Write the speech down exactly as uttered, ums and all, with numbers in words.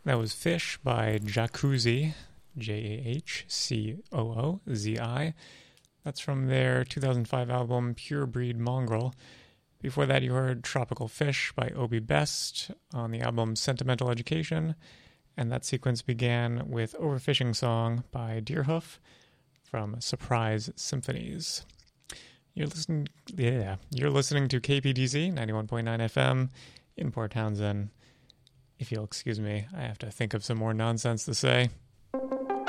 That was Fish by Jahcoozi, J A H C O O Z I. That's from their two thousand five album Pure Breed Mongrel. Before that, you heard Tropical Fish by Obi Best on the album Sentimental Education. And that sequence began with Overfishing Song by Deerhoof from Surprise Symphonies. You're listening, yeah, you're listening to K P D Z ninety-one point nine F M in Port Townsend. If you'll excuse me, I have to think of some more nonsense to say.